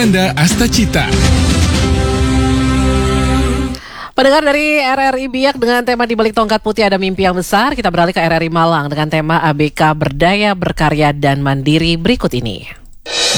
Ananda Astacita. Pendengar dari RRI Biak dengan tema Di Balik Tongkat Putih Ada Mimpi Yang Besar, kita beralih ke RRI Malang dengan tema ABK Berdaya, Berkarya, dan Mandiri berikut ini.